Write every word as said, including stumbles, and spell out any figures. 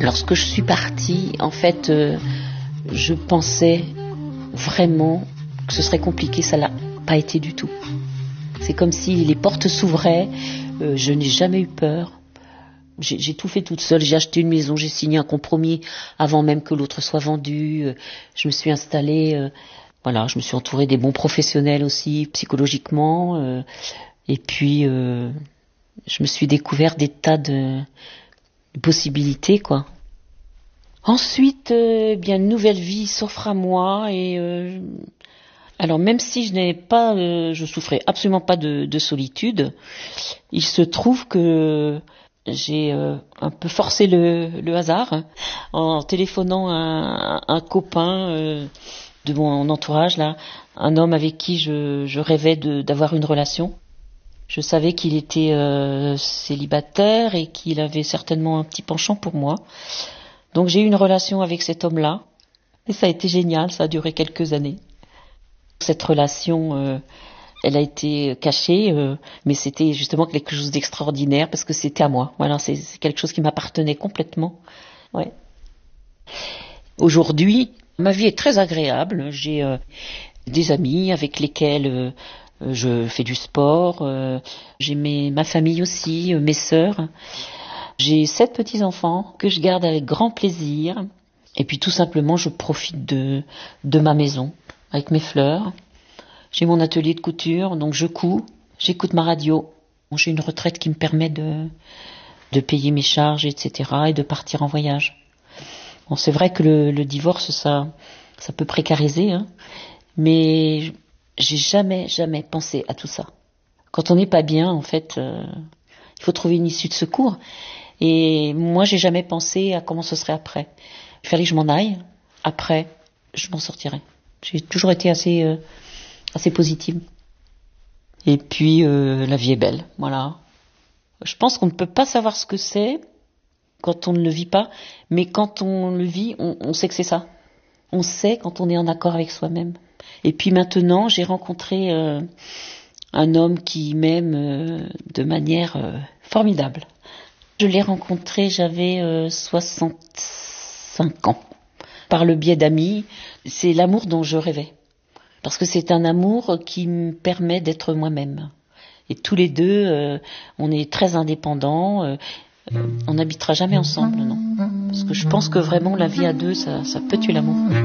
Lorsque je suis partie, en fait, euh, je pensais vraiment que ce serait compliqué, ça l'a pas été du tout. C'est comme si les portes s'ouvraient, euh, je n'ai jamais eu peur. J'ai, j'ai tout fait toute seule, j'ai acheté une maison, j'ai signé un compromis avant même que l'autre soit vendu. Euh, je me suis installée, euh, voilà, je me suis entourée des bons professionnels aussi, psychologiquement. Euh, et puis, euh, je me suis découvert des tas de, de possibilités, quoi. Ensuite, euh, bien une nouvelle vie s'offre à moi et euh, alors même si je n'ai pas, euh, je souffrais absolument pas de, de solitude, il se trouve que j'ai euh, un peu forcé le, le hasard hein, en téléphonant à un, un copain euh, de mon entourage là, un homme avec qui je, je rêvais de, d'avoir une relation. Je savais qu'il était euh, célibataire et qu'il avait certainement un petit penchant pour moi. Donc j'ai eu une relation avec cet homme-là et ça a été génial, ça a duré quelques années. Cette relation, euh, elle a été cachée, euh, mais c'était justement quelque chose d'extraordinaire parce que c'était à moi. Voilà, c'est, c'est quelque chose qui m'appartenait complètement. Ouais. Aujourd'hui, ma vie est très agréable. J'ai euh, des amis avec lesquels euh, je fais du sport. Euh, j'ai mes, ma famille aussi, euh, mes sœurs. J'ai sept petits-enfants que je garde avec grand plaisir. Et puis tout simplement, je profite de, de ma maison avec mes fleurs. J'ai mon atelier de couture, donc je couds, j'écoute ma radio. J'ai une retraite qui me permet de, de payer mes charges, et cetera et de partir en voyage. Bon, c'est vrai que le, le divorce, ça, ça peut précariser, hein, mais j'ai jamais, jamais pensé à tout ça. Quand on n'est pas bien, en fait, euh, il faut trouver une issue de secours. Et moi, j'ai jamais pensé à comment ce serait après. Il fallait que je m'en aille. Après, je m'en sortirai. J'ai toujours été assez, euh, assez positive. Et puis, euh, la vie est belle. Voilà. Je pense qu'on ne peut pas savoir ce que c'est quand on ne le vit pas, mais quand on le vit, on, on sait que c'est ça. On sait quand on est en accord avec soi-même. Et puis maintenant, j'ai rencontré euh, un homme qui m'aime euh, de manière euh, formidable. Je l'ai rencontré, j'avais euh, soixante-cinq ans. Par le biais d'amis, c'est l'amour dont je rêvais. Parce que c'est un amour qui me permet d'être moi-même. Et tous les deux, euh, on est très indépendants. Euh, on n'habitera jamais ensemble, non. Parce que je pense que vraiment la vie à deux, ça, ça peut tuer l'amour.